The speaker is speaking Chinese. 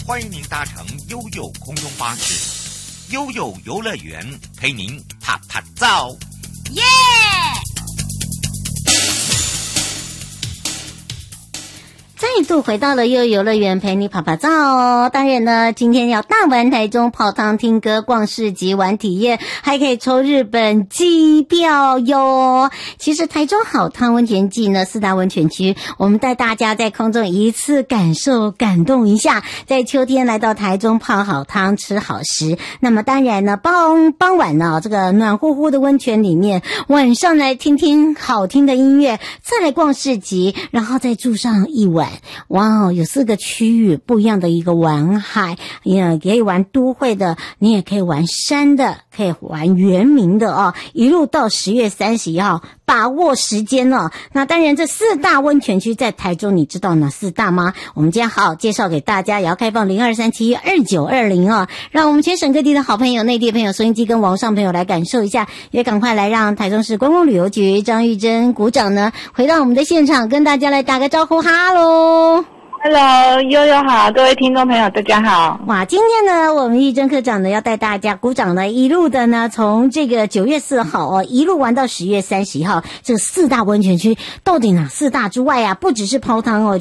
欢迎您搭乘悠悠空中巴士，悠悠游乐园陪您啪啪照。 耶！再度回到了悠悠游乐园陪你跑跑照哦。当然呢，今天要大玩台中泡汤听歌逛市集玩体验，还可以抽日本机票哟。其实台中好汤温泉季呢，4大温泉区，我们带大家在空中一次感受感动一下，在秋天来到台中泡好汤吃好食。那么当然呢，傍晚呢，这个暖乎乎的温泉里面，晚上来听听好听的音乐，再来逛市集，然后再住上一晚。哇，有4个区域不一样的一个玩海，也可以玩都会的，你也可以玩山的，可以玩原民的哦，一路到10月31号，把握时间哦。那当然这4大温泉区在台中，你知道哪4大吗？我们今天好好介绍给大家，也要开放02372920哦，让我们全省各地的好朋友、内地朋友、收音机跟网上朋友来感受一下，也赶快来让台中市观光旅游局张玉珍股长呢回到我们的现场，跟大家来打个招呼，哈喽。 Hello， 悠悠好，各位听众朋友大家好。 哇，今天呢，我们玉珍科长呢要带大家股长呢一路的呢，从这个9月4号哦，一路玩到10月31号，这4大温泉区到底哪4大之外啊，不只是泡汤哦。